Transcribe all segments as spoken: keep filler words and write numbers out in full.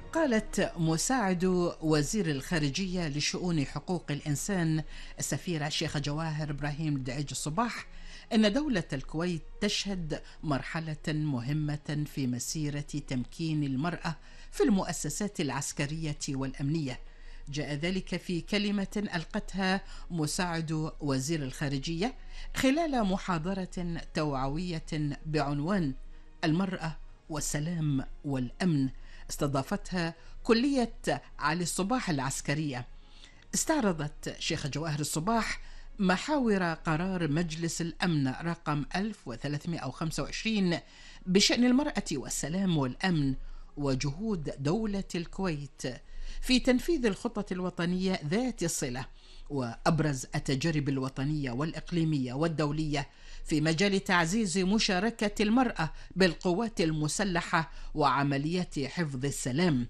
قالت مساعد وزير الخارجية لشؤون حقوق الإنسان السفيرة الشيخة جواهر إبراهيم دعيج الصباح إن دولة الكويت تشهد مرحلة مهمة في مسيرة تمكين المرأة في المؤسسات العسكرية والأمنية. جاء ذلك في كلمة ألقتها مساعد وزير الخارجية خلال محاضرة توعوية بعنوان المرأة والسلام والأمن استضافتها كلية علي الصباح العسكرية. استعرضت شيخة جواهر الصباح محاور قرار مجلس الأمن رقم ألف وثلاثمائة وخمسة وعشرين بشأن المرأة والسلام والأمن وجهود دولة الكويت في تنفيذ الخطة الوطنية ذات الصلة وأبرز التجارب الوطنية والإقليمية والدولية في مجال تعزيز مشاركة المرأة بالقوات المسلحة وعمليات حفظ السلام.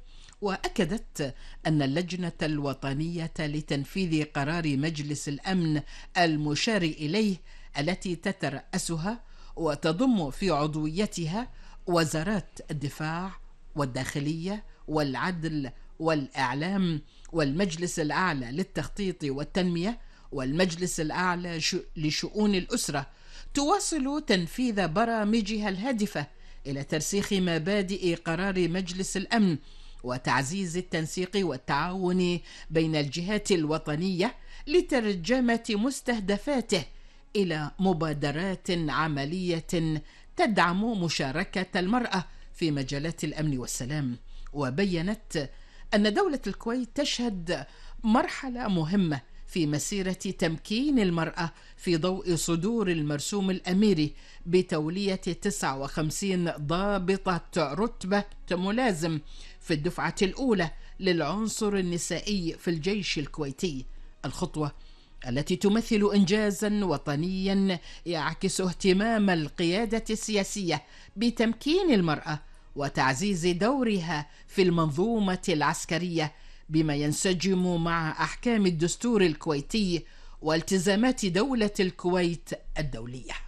وأكدت أن اللجنة الوطنية لتنفيذ قرار مجلس الأمن المشار إليه التي تترأسها وتضم في عضويتها وزارات الدفاع والداخلية والعدل والإعلام والمجلس الأعلى للتخطيط والتنمية والمجلس الأعلى لشؤون الأسرة تواصل تنفيذ برامجها الهادفة إلى ترسيخ مبادئ قرار مجلس الأمن وتعزيز التنسيق والتعاون بين الجهات الوطنية لترجمة مستهدفاته إلى مبادرات عملية تدعم مشاركة المرأة في مجالات الأمن والسلام. وبيّنت أن دولة الكويت تشهد مرحلة مهمة في مسيرة تمكين المرأة في ضوء صدور المرسوم الأميري بتولية تسعة وخمسين ضابطة رتبة ملازم في الدفعة الأولى للعنصر النسائي في الجيش الكويتي. الخطوة التي تمثل إنجازا وطنيا يعكس اهتمام القيادة السياسية بتمكين المرأة وتعزيز دورها في المنظومة العسكرية بما ينسجم مع أحكام الدستور الكويتي والتزامات دولة الكويت الدولية.